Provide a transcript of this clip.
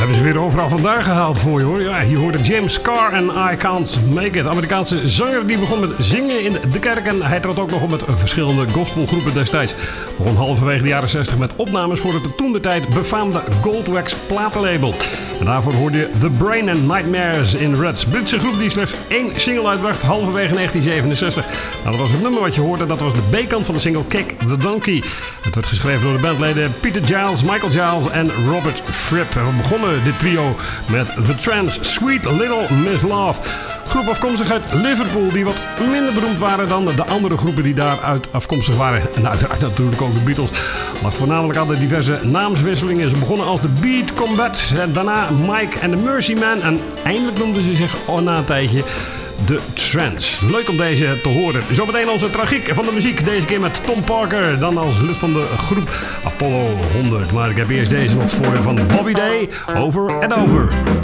hebben ze weer overal vandaan gehaald voor je hoor. Ja, hier hoorde James Carr en I Can't Make It. Amerikaanse zanger die begon met zingen in de kerk. En hij trad ook nog op met verschillende gospelgroepen destijds. Begon halverwege de jaren 60 met opnames voor het toentertijd befaamde Goldwax platenlabel. En daarvoor hoorde je The Brain and Nightmares in Reds. Britse groep die slechts 1 single uitbracht halverwege 1967. Nou, dat was het nummer wat je hoorde. Dat was de B-kant van de single Kick the Donkey. Het werd geschreven door de bandleden Peter Giles, Michael Giles en Robert Fripp. En we begonnen dit trio met The Trance, Sweet Little Miss Love. Groep afkomstig uit Liverpool die wat minder beroemd waren dan de andere groepen die daaruit afkomstig waren. En uiteraard natuurlijk ook de Beatles. Lag voornamelijk aan de diverse naamswisselingen. Ze begonnen als de Beat Combat, daarna Mike and the Mercy Man en eindelijk noemden ze zich na een tijdje de Trance. Leuk om deze te horen. Zometeen onze tragiek van de muziek. Deze keer met Tom Parker. Dan als lid van de groep Apollo 100. Maar ik heb eerst deze nog voor je van Bobby Day. Over and Over.